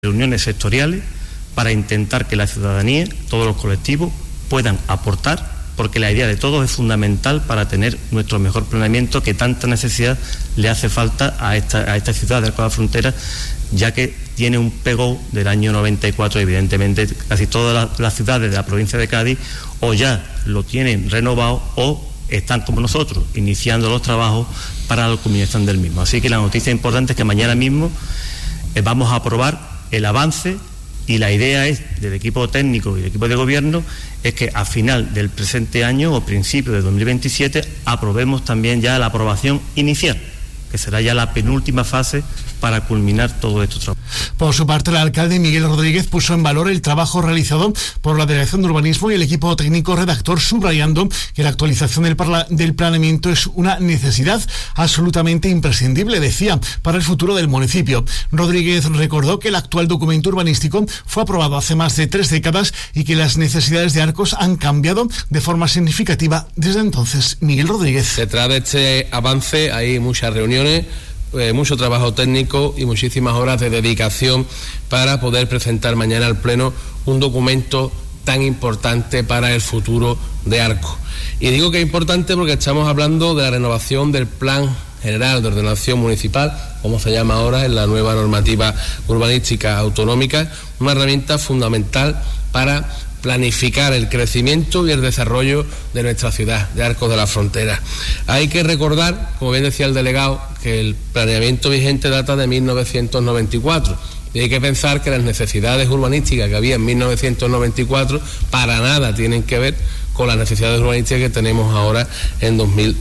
reuniones sectoriales para intentar que la ciudadanía, todos los colectivos, puedan aportar, porque la idea de todos es fundamental para tener nuestro mejor planeamiento que tanta necesidad le hace falta a esta ciudad de Arcos de la Frontera, ya que tiene un pegón del año 94, evidentemente casi todas las ciudades de la provincia de Cádiz o ya lo tienen renovado o están como nosotros, iniciando los trabajos para la culminación del mismo. Así que la noticia importante es que mañana mismo vamos a aprobar el avance, y la idea es del equipo técnico y del equipo de gobierno es que a final del presente año o principio de 2027 aprobemos también ya la aprobación inicial, que será ya la penúltima fase para culminar todo esto trabajo. Por su parte, el alcalde Miguel Rodríguez puso en valor el trabajo realizado por la Delegación de Urbanismo y el equipo técnico redactor, subrayando que la actualización del planeamiento es una necesidad absolutamente imprescindible, decía, para el futuro del municipio. Rodríguez recordó que el actual documento urbanístico fue aprobado hace más de 3 décadas y que las necesidades de Arcos han cambiado de forma significativa desde entonces. Miguel Rodríguez. Detrás de este avance hay muchas reuniones, mucho trabajo técnico y muchísimas horas de dedicación para poder presentar mañana al Pleno un documento tan importante para el futuro de Arcos. Y digo que es importante porque estamos hablando de la renovación del Plan General de Ordenación Municipal, como se llama ahora en la nueva normativa urbanística autonómica, una herramienta fundamental para planificar el crecimiento y el desarrollo de nuestra ciudad, de Arcos de la Frontera. Hay que recordar, como bien decía el delegado, que el planeamiento vigente data de 1994. Y hay que pensar que las necesidades urbanísticas que había en 1994 para nada tienen que ver con las necesidades urbanísticas que tenemos ahora en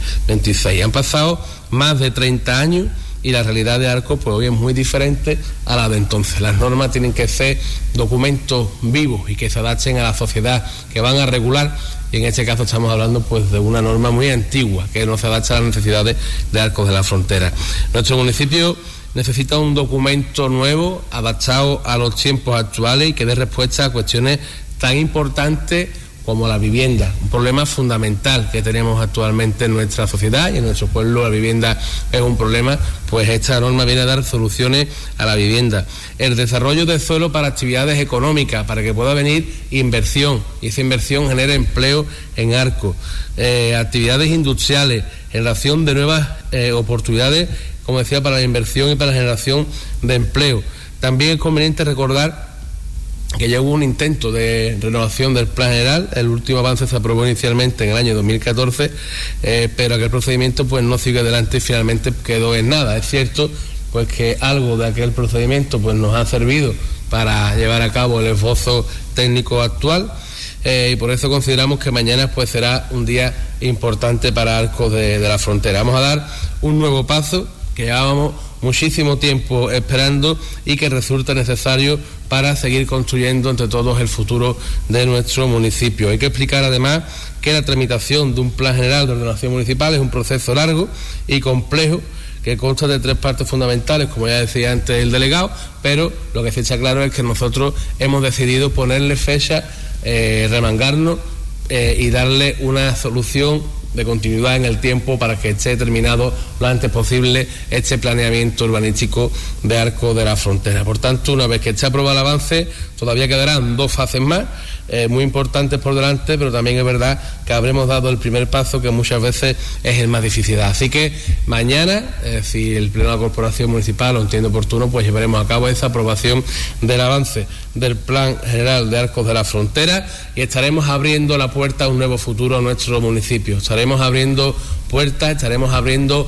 2026. Han pasado más de 30 años y la realidad de Arcos pues hoy es muy diferente a la de entonces. Las normas tienen que ser documentos vivos y que se adapten a la sociedad, que van a regular, y en este caso estamos hablando pues de una norma muy antigua que no se adapta a las necesidades de Arcos de la Frontera. Nuestro municipio necesita un documento nuevo, adaptado a los tiempos actuales y que dé respuesta a cuestiones tan importantes como la vivienda, un problema fundamental que tenemos actualmente en nuestra sociedad y en nuestro pueblo. La vivienda es un problema, pues esta norma viene a dar soluciones a la vivienda. El desarrollo del suelo para actividades económicas, para que pueda venir inversión y esa inversión genere empleo en Arcos. Actividades industriales, generación de nuevas oportunidades, como decía, para la inversión y para la generación de empleo. También es conveniente recordar que ya hubo un intento de renovación del Plan General. El último avance se aprobó inicialmente en el año 2014, pero aquel procedimiento pues no sigue adelante y finalmente quedó en nada. Es cierto pues que algo de aquel procedimiento pues nos ha servido para llevar a cabo el esbozo técnico actual, y por eso consideramos que mañana pues será un día importante para Arcos de la Frontera. Vamos a dar un nuevo paso que llevábamos muchísimo tiempo esperando y que resulta necesario para seguir construyendo entre todos el futuro de nuestro municipio. Hay que explicar además que la tramitación de un Plan General de Ordenación Municipal es un proceso largo y complejo que consta de 3 partes fundamentales, como ya decía antes el delegado, pero lo que se echa claro es que nosotros hemos decidido ponerle fecha, remangarnos y darle una solución de continuidad en el tiempo para que esté terminado lo antes posible este planeamiento urbanístico de Arcos de la Frontera. Por tanto, una vez que esté aprobado el avance, todavía quedarán 2 fases más, muy importantes por delante, pero también es verdad que habremos dado el primer paso, que muchas veces es el más difícil. Así que mañana, si el Pleno de la Corporación Municipal lo entiende oportuno, pues llevaremos a cabo esa aprobación del avance del Plan General de Arcos de la Frontera y estaremos abriendo la puerta a un nuevo futuro a nuestro municipio. Estaremos abriendo puertas, estaremos abriendo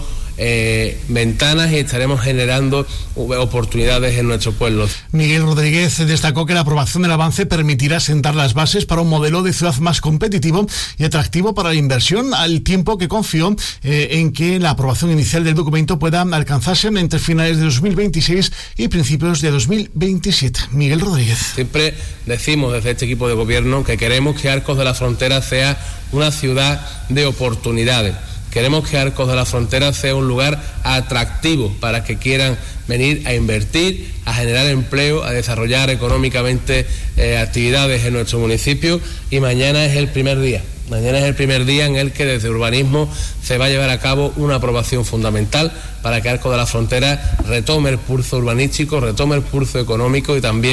ventanas y estaremos generando oportunidades en nuestro pueblo. Miguel Rodríguez destacó que la aprobación del avance permitirá sentar las bases para un modelo de ciudad más competitivo y atractivo para la inversión, al tiempo que confió en que la aprobación inicial del documento pueda alcanzarse entre finales de 2026 y principios de 2027. Miguel Rodríguez. Siempre decimos desde este equipo de gobierno que queremos que Arcos de la Frontera sea una ciudad de oportunidades. Queremos que Arcos de la Frontera sea un lugar atractivo para que quieran venir a invertir, a generar empleo, a desarrollar económicamente actividades en nuestro municipio, y mañana es el primer día Mañana es el primer día en el que desde urbanismo se va a llevar a cabo una aprobación fundamental para que Arcos de la Frontera retome el pulso urbanístico, retome el pulso económico y también